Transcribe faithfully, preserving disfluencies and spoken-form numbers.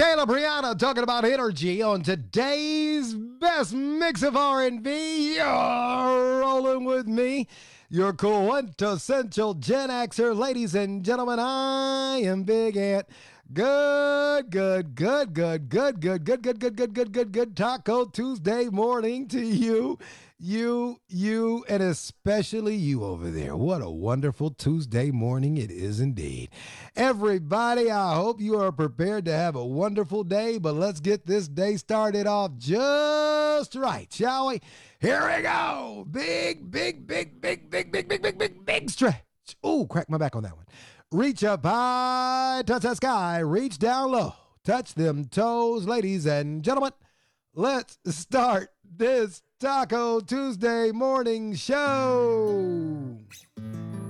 Caleb Brianna talking about energy on today's best mix of R and B. You're rolling with me, your quintessential Gen Xer. Ladies and gentlemen, I am Big Ant. Good, good, good, good, good, good, good, good, good, good, good, good, good Taco Tuesday morning to you, you, you, and especially you over there. What a wonderful Tuesday morning it is indeed. Everybody, I hope you are prepared to have a wonderful day, but let's get this day started off just right, shall we? Here we go. Big, big, big, big, big, big, big, big, big, big stretch. Ooh, crack my back on that one. Reach up high, touch that sky, reach down low, touch them toes, ladies and gentlemen. Let's start this Taco Tuesday morning show.